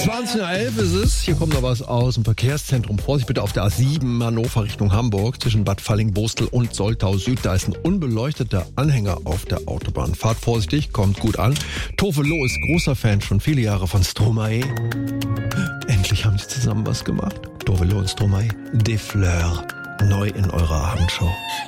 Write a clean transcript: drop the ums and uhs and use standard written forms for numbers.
20:11 ist es. Hier kommt noch was aus dem Verkehrszentrum. Vorsicht bitte auf der A7 Hannover Richtung Hamburg zwischen Bad Falling-Bostel und Soltau Süd. Da ist ein unbeleuchteter Anhänger auf der Autobahn. Fahrt vorsichtig, kommt gut an. Tove Lo ist großer Fan schon viele Jahre von Stromae. Endlich haben sie zusammen was gemacht. Tove Lo und Stromae. Des Fleurs. Neu in eurer Abendshow.